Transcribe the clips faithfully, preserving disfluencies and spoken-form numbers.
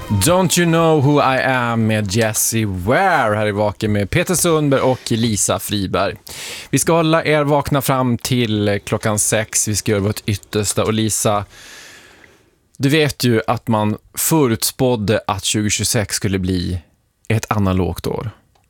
Don't you know who I am med Jessie Ware här i Vaken med Peter Sundberg och Lisa Friberg. Vi ska hålla er vakna fram till klockan sex. Vi ska göra vårt yttersta. Och Lisa, du vet ju att man förutspådde att tjugo tjugosex skulle bli ett analogt år.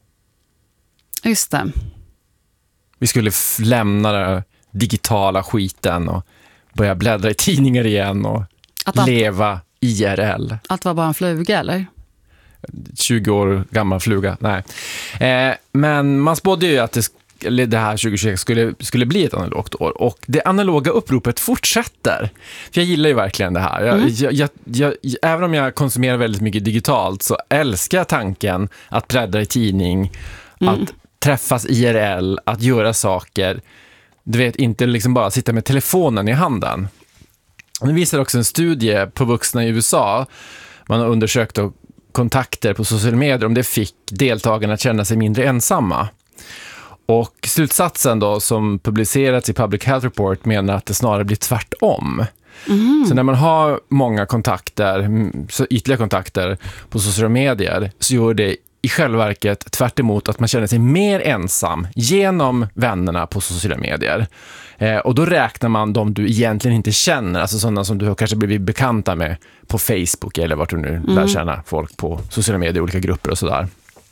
Just det. Vi skulle f- lämna den digitala skiten och börja bläddra i tidningar igen och att allt, leva I R L. Allt var bara en fluga, eller? tjugo år gammal fluga, nej. Eh, men man spådde ju att det, det här tjugo tjugosex skulle, skulle bli ett analogt år. Och det analoga uppropet fortsätter. För jag gillar ju verkligen det här. Jag, mm. jag, jag, jag, även om jag konsumerar väldigt mycket digitalt så älskar jag tanken att bläddra i tidning, mm. att träffas I R L, att göra saker. Du vet, inte liksom bara sitta med telefonen i handen. Det visar också en studie på vuxna i U S A. Man har undersökt kontakter på sociala medier om det fick deltagarna att känna sig mindre ensamma. Och slutsatsen då som publicerats i Public Health Report menar att det snarare blir tvärtom. Mm. Så när man har många kontakter, så ytliga kontakter på sociala medier, så gör det i själva verket tvärt emot att man känner sig mer ensam genom vännerna på sociala medier. Eh, och då räknar man de du egentligen inte känner, alltså sådana som du har kanske blivit bekanta med på Facebook eller vart du nu mm. lär känna folk på sociala medier, olika grupper och sådär.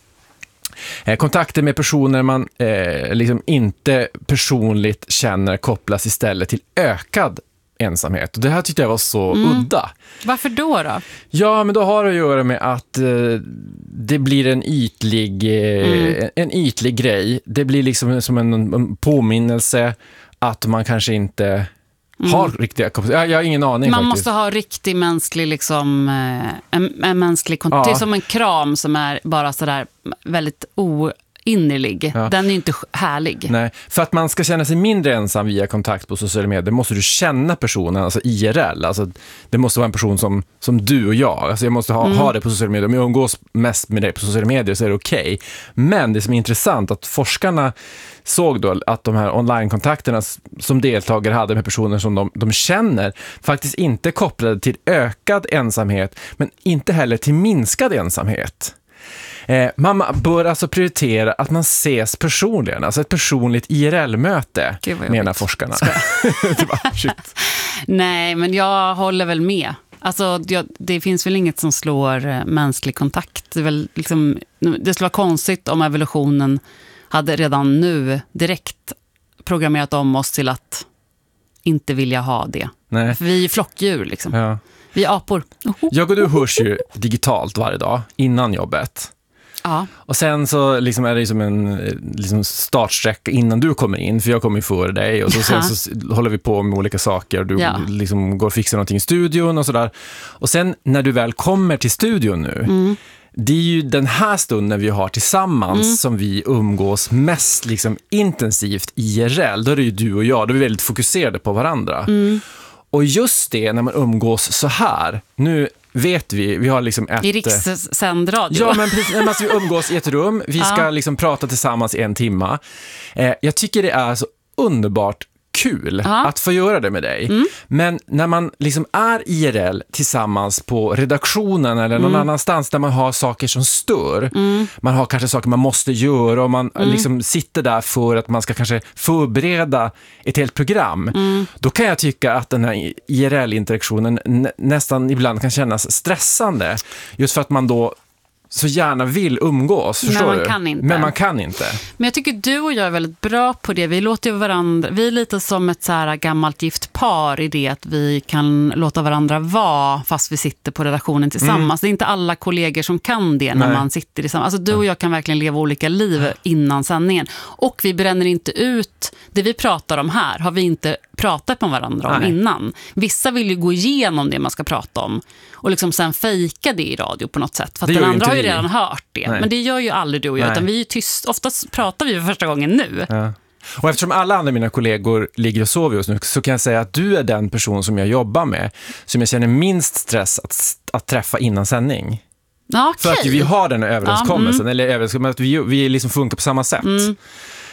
Eh, kontakter med personer man eh, liksom inte personligt känner kopplas istället till ökad ensamhet. Och det här tyckte jag var så mm. udda. Varför då då? Ja, men då har det att göra med att eh, det blir en ytlig eh, mm. en ytlig grej. Det blir liksom som en, en påminnelse att man kanske inte mm. har riktiga kompetenser. Jag, jag har ingen aning Man faktiskt. måste ha riktig mänsklig liksom en, en mänsklig kontakt. Ja. Det är som en kram som är bara sådär väldigt o innerlig. Ja. Den är ju inte härlig. Nej, för att man ska känna sig mindre ensam via kontakt på sociala medier måste du känna personen, alltså I R L. Alltså, det måste vara en person som, som du och jag. Alltså, jag måste ha, mm. ha det på sociala medier. Om jag umgås mest med dig på sociala medier så är det okej. Okay. Men det som är intressant att forskarna såg då att de här online-kontakterna som deltagare hade med personer som de, de känner faktiskt inte kopplade till ökad ensamhet, men inte heller till minskad ensamhet. Eh, man bör alltså prioritera att man ses personligen, alltså ett personligt I R L-möte, menar forskarna. Det var, shit. Nej, men jag håller väl med. Alltså, jag, det finns väl inget som slår eh, mänsklig kontakt. Det, är väl liksom, det skulle vara konstigt om evolutionen hade redan nu direkt programmerat om oss till att inte vilja ha det. Nej. För vi är flockdjur liksom. Ja. Vi är apor. Jag och du hörs ju digitalt varje dag innan jobbet. Ja. Och sen så liksom är det som en liksom startsträcka innan du kommer in, för jag kommer ju före dig och så, sen så håller vi på med olika saker och du ja. liksom går och fixar någonting i studion och sådär. Och sen när du väl kommer till studion nu, mm. det är ju den här stunden vi har tillsammans mm. som vi umgås mest liksom intensivt I R L. Då är det ju du och jag, då är vi väldigt fokuserade på varandra. Mm. Och just det, när man umgås så här, nu vet vi, vi har liksom ett... I rikssänd radio. Ja, men precis, alltså, vi umgås i ett rum, vi ska ja. liksom prata tillsammans i en timma. Eh, jag tycker det är så underbart kul ja. att få göra det med dig. Mm. Men när man liksom är I R L tillsammans på redaktionen eller någon mm. annanstans där man har saker som stör. Mm. Man har kanske saker man måste göra och man mm. liksom sitter där för att man ska kanske förbereda ett helt program. Mm. Då kan jag tycka att den här I R L-interaktionen nä- nästan ibland kan kännas stressande. Just för att man då så gärna vill umgås, förstår Men man du? kan inte. Men man kan inte. Men jag tycker du och jag är väldigt bra på det. Vi låter ju varandra, vi är lite som ett så här gammalt gift par i det att vi kan låta varandra vara fast vi sitter på redaktionen tillsammans. Mm. Det är inte alla kollegor som kan det när Nej. man sitter tillsammans. Alltså du och jag kan verkligen leva olika liv innan sändningen. Och vi bränner inte ut det vi pratar om här. Har vi inte pratat med varandra om Nej. innan. Vissa vill ju gå igenom det man ska prata om och liksom sen fejka det i radio på något sätt. För att den andra har ju redan hört det. Nej. Men det gör ju aldrig du och jag, Nej. utan vi är ju tyst. Oftast pratar vi för första gången nu. Ja. Och eftersom alla andra mina kollegor ligger och sover just nu så kan jag säga att du är den person som jag jobbar med som jag känner minst stress att, att träffa innan sändning. Okay. För att vi har den överenskommelsen, ja, mm. eller överenskommelsen att vi, vi liksom funkar på samma sätt. Mm.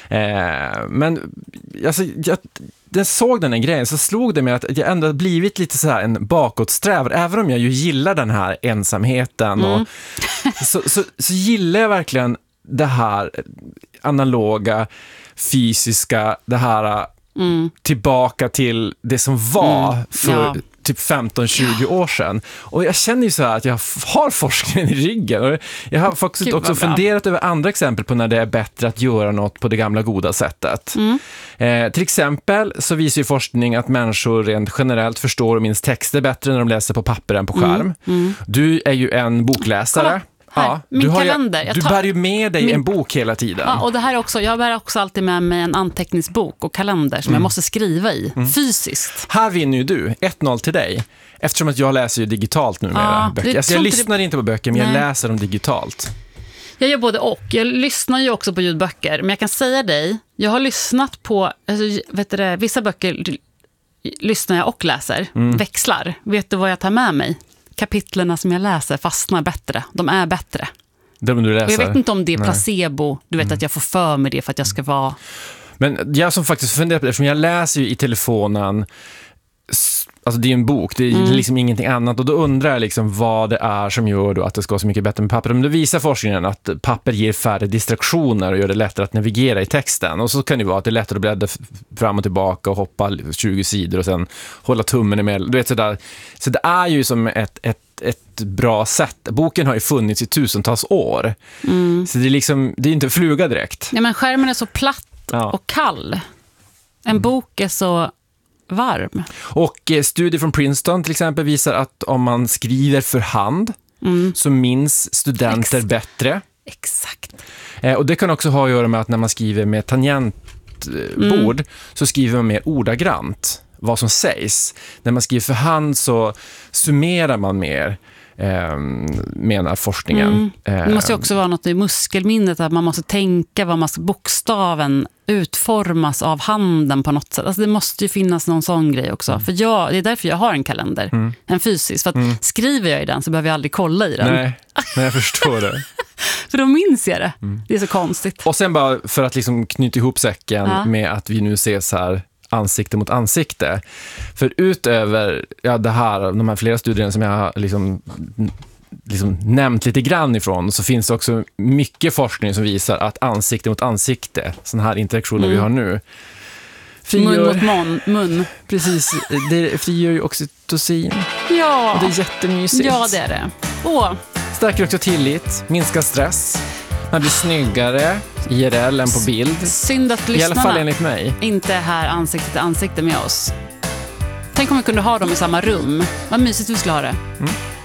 Eh, men alltså, jag, jag såg den här grejen så slog det mig att jag ändå blivit lite så här en bakåtsträvare, även om jag ju gillar den här ensamheten. Och, Mm. så, så, så gillar jag verkligen det här analoga, fysiska, det här Mm. tillbaka till det som var Mm. för Ja. typ femton tjugo år sedan. Och jag känner ju så här att jag har forskningen i ryggen. Och jag har faktiskt Gud, också vad bra. funderat över andra exempel på när det är bättre att göra något på det gamla goda sättet. Mm. Eh, till exempel så visar ju forskning att människor rent generellt förstår och minns texter bättre när de läser på papper än på skärm. Mm. Du är ju en bokläsare. Kolla, här, min du, har ju, kalender. Jag du tar- bär ju med dig min- en bok hela tiden. Ja, och det här är också, jag bär också alltid med mig en anteckningsbok och kalender som jag måste skriva i, fysiskt. Här vinner ju du, ett noll till dig. Eftersom att jag läser ju digitalt numera Ja, böcker. det Alltså jag tror inte lyssnar inte på böcker, men jag Nej. läser dem digitalt. Jag gör både och. Jag lyssnar ju också på ljudböcker, men jag kan säga dig, jag har lyssnat på, alltså, vet du det, vissa böcker l- lyssnar jag och läser, Mm. växlar. Vet du vad jag tar med mig? Kapitlerna som jag läser fastnar bättre. De är bättre. Det du läser. Och jag vet inte om det är Nej. placebo. Du vet Mm. att jag får för mig det för att jag ska vara... Men jag som faktiskt funderar på det, eftersom jag läser ju i telefonen, s- alltså det är en bok, det är Mm. liksom ingenting annat, och då undrar jag liksom vad det är som gör då att det ska vara så mycket bättre med papper. Men då visar forskningen att papper ger färre distraktioner och gör det lättare att navigera i texten. Och så kan det vara att det är lättare att bläddra f- fram och tillbaka och hoppa tjugo sidor och sen hålla tummen emellan. Du vet, sådär. Så det är ju som ett, ett, ett bra sätt. Boken har ju funnits i tusentals år. Mm. Så det är liksom, det är inte fluga direkt. Ja, men skärmen är så platt Ja. och kall. En bok är så varm. Och eh, studier från Princeton till exempel visar att om man skriver för hand Mm. så minns studenter Ex- bättre. Exakt. Eh, och det kan också ha att göra med att när man skriver med tangentbord Mm. så skriver man mer ordagrant vad som sägs. När man skriver för hand så summerar man mer, eh, menar forskningen. Mm. Eh, Det måste ju också vara något i muskelminnet, att man måste tänka vad man ska, bokstaven utformas av handen på något sätt. Alltså det måste ju finnas någon sån grej också. Mm. För jag, det är därför jag har en kalender, Mm. en fysisk. För att skriver jag i den så behöver jag aldrig kolla i den. Nej, men jag förstår det. För då minns jag det. Mm. Det är så konstigt. Och sen bara för att liksom knyta ihop säcken Ja. med att vi nu ses här ansikte mot ansikte. För utöver ja, det här, de här flera studierna som jag har liksom, liksom nämnt lite grann ifrån, så finns det också mycket forskning som visar att ansikte mot ansikte, sån här interaktioner Mm. vi har nu, Mun frigör, mot mun. mun. precis, det frigör ju oxytocin. Ja. Och det är jättemysigt. Ja, det är det. Åh, Stärker också tillit, minskar stress, man blir snyggare I R L än på bild. synd att I alla fall lyssnarna enligt mig. inte är här ansikte till ansikte med oss. Tänk om vi kunde ha dem i samma rum. Vad mysigt vi skulle ha det. Mm.